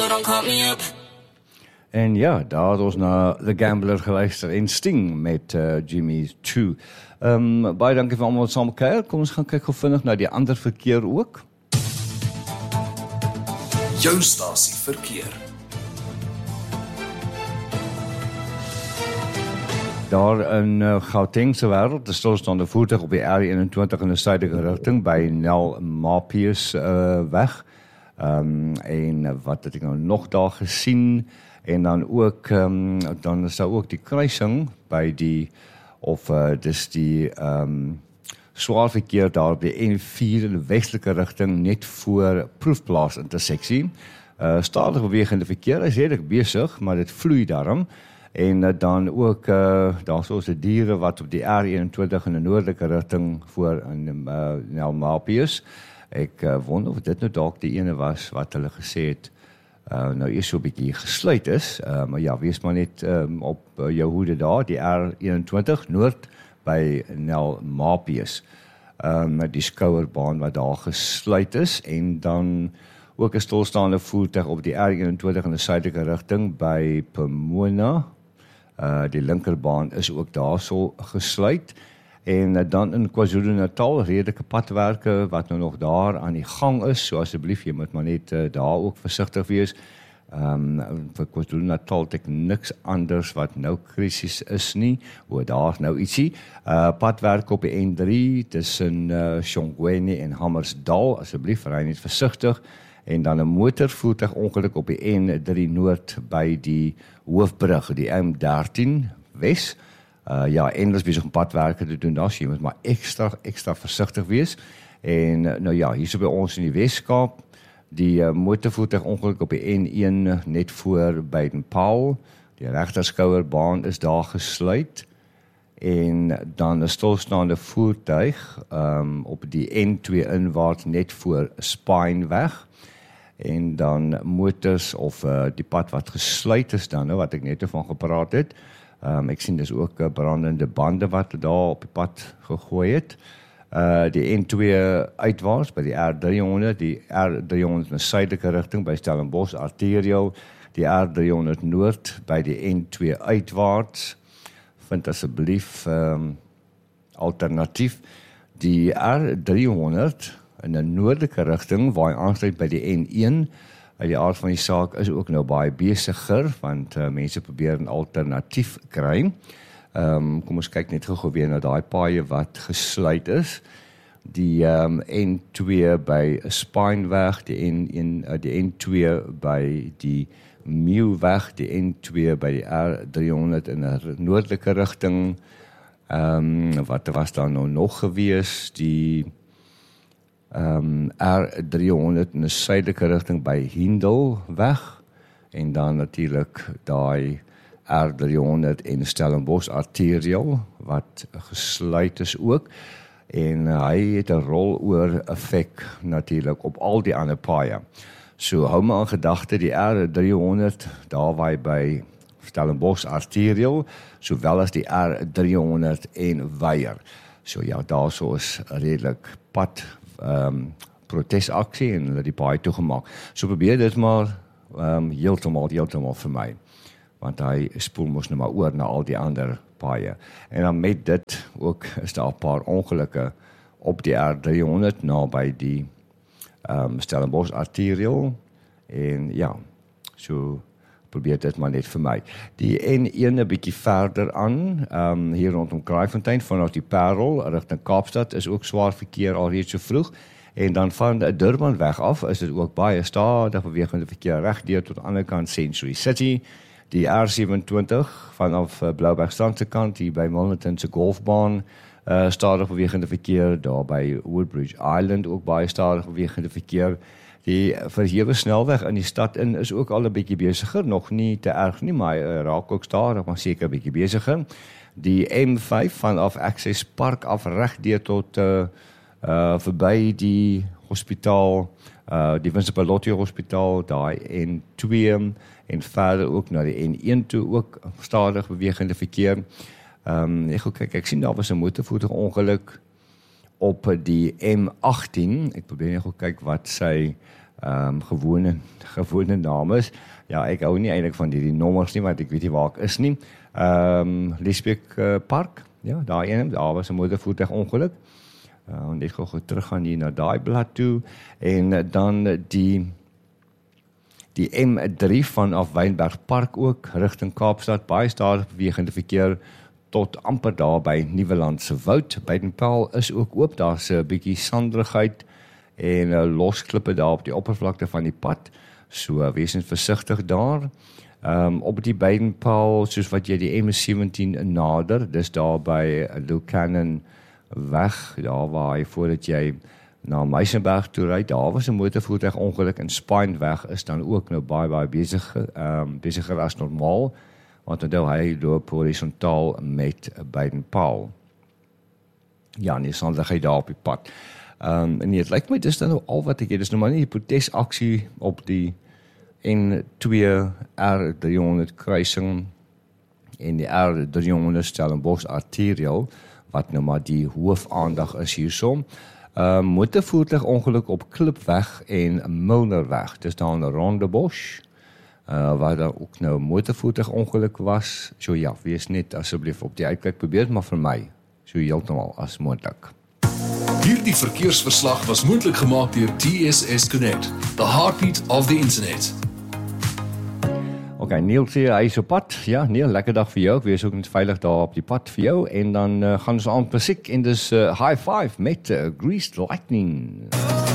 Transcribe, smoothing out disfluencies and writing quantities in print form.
Don't call me up. En ja, daar het ons na The Gambler geluister en Sting met Jimmy Choo. Baie dankie vir almal wat saam kuier. Kom ons gaan kyk gou vinnig na die ander verkeer ook. Jou stasie verkeer. Daar in Gauteng se wêreld, is stilstaande voertuig op die R21 in die suidelike rigting by Nel Mapius weg. En wat het ek nou nog daar gesien? En dan ook, dan is daar ook die kruising by die, dis die swaar verkeer daar op die N4 in die westelike rigting, net voor Proefplaas interseksie. Stadig bewegende verkeer, is redelijk besig, maar dit vloei daarom. En dan ook, daar soos die diere wat op die R21 in die noordelike rigting voor Nel Mapius. Ek wonder of dit nou dalk die ene was wat hulle gesê het, nou eers so 'n bietjie gesluit is, maar ja, wees maar net op jou hoede daar, die R21 Noord by Nel Mapius, die skouerbaan wat daar gesluit is, en dan ook 'n stilstaande voertuig op die R21 in die suidelike rigting by Pomona, die linkerbaan is ook daar so gesluit, en dan in KwaZulu-Natal redelike padwerke wat nou nog daar aan die gang is, so asseblief, jy moet maar net daar ook versigtig wees. Vir KwaZulu-Natal het ek niks anders wat nou krisis is nie, daar nou ietsie. Padwerke op die N3 tussen Shongweni en Hammersdal, asseblief, ry net versigtig. En dan 'n motorvoertuig ongeluk op die N3 Noord by die hoofbrug, die M13 Wes. Ja, en is besig om padwerke te doen daar, so jy moet maar extra versigtig wees. En nou ja, hier so by ons in die Weskaap, die motorvoertuig ongeluk op die N1 net voor Baden-Powell, die regterskouerbaan is daar gesluit, en dan 'n stilstaande voertuig op die N2 inwaarts net voor Spynweg, en dan motors of die pad wat gesluit is dan, wat ek net van gepraat het. Ek sien dis ook brandende bande wat daar op die pad gegooi het. Die N2 uitwaarts by die R300, die R300 in die suidelike rigting by Stellenbosch Arterial, die R300 Noord by die N2 uitwaarts. Vind asseblief alternatief. Die R300 in 'n noordelike rigting waar hy aansluit by die N1, uit die aard van die saak is ook nou baie besiger, want mense probeer 'n alternatief kry. Kom ons kyk net gou weer na daai paaie wat gesluit is. Die N2 by Spynweg, die N2 by die Meeuwweg, die N2 by die R300 in 'n noordelike rigting. Wat was daar nou nog gewees? Die R300 in 'n suidelike rigting by Hindelweg, en dan natuurlik daai R300 en Stellenbosch Arterial wat gesluit is ook, en hy het 'n rolloor effek natuurlik op al die ander paaie. So hou maar in gedagte die R300 daar waar hy by Stellenbosch Arterial, sowel as die R300 en Weier. So ja, daar so is redelik pad protesaksie en hulle die paai toegemaak. So probeer dit maar heeltemal vir my, want hy spoel mos nou maar oor na al die ander paaie. En dan met dit ook is daar 'n paar ongelukke op die R300 naby die Stellenbosch Arterial, en ja, so probeer dit maar net vir my. Die N1 'n bietjie verder aan, hier rondom Kraaifontein, vanaf die Parel rigting Kaapstad is ook swaar verkeer alreeds so vroeg, en dan van Durban weg af is dit ook baie stadig bewegende verkeer regdeur tot aan die ander kant Century City. Die R27 vanaf Bloubergstrand se kant, hier by Milnerton se golfbaan, stadig bewegende verkeer, daar by Woodbridge Island ook baie stadig bewegende verkeer. Die verhewe snelweg in die stad in is ook al 'n bietjie besiger, nog nie te erg nie, maar raak ook stadig, maar seker 'n bietjie besiger. Die M5 vanaf Access Park af regdeur tot verby die hospitaal, die Winsebalotto Hospitaal, daai N2 en verder ook na die N1 toe ook stadig bewegende verkeer. Ek sien daar was 'n motorvoertuig ongeluk op die M18. Ek probeer net kyk wat sy gewone name is. Ja, ek hou nie eintlik van die nommers nie, want ek weet nie waar ek is nie. Liesbeek Park, ja, daar was 'n motorvoertuigongeluk. En ek gaan terug gaan hier na daai blad toe, en dan die M3 vanaf Wynberg Park ook, rigting Kaapstad, baie stadig bewegende verkeer, tot amper daar by Nieuwelandse Woud. Beitenpaal is ook oop, daar's 'n bietjie sanderigheid en losklippe daar op die oppervlakte van die pad, so wees net versigtig daar. Op die Beitenpaal, soos wat jy die M17 nader, dis daar by Lucannon weg, daar waar jy voordat jy na Meisenberg toe ry, daar was 'n motorvoertuigongeluk, en Spynweg is dan ook nou baie besigger as normaal, want onthou hy loop horisontaal met Beitenpaal. Ja, nie sandigheid daar op die pad. En het lyk my dis dan nou al wat ek het, dis nou maar nie die protesaksie op die N2 R300 kruising en die R300 Stellenbosch arterial, wat nou maar die hoofaandag is hierso. Motorvoertuigongeluk op Klipweg en Milnerweg, dis daar in Rondebosch, waar daar ook nou 'n motorvoertuigongeluk was. So ja, wees net asseblief op die uitkyk, probeer maar vir my, so heeltemal as moontlik. Hierdie verkeersverslag was moontlik gemaak deur TSS Connect, the heartbeat of the internet. Okay, Neil sê hy is op pad. Ja, Neil, lekker dag vir jou. Ek wees ook net veilig daar op die pad vir jou. En dan gaan ons aan musiek en dis High Five met Greased Lightning.